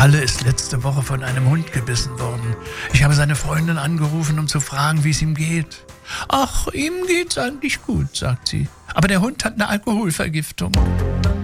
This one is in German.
Kalle ist letzte Woche von einem Hund gebissen worden. Ich habe seine Freundin angerufen, um zu fragen, wie es ihm geht. Ach, ihm geht's eigentlich gut, sagt sie. Aber der Hund hat eine Alkoholvergiftung.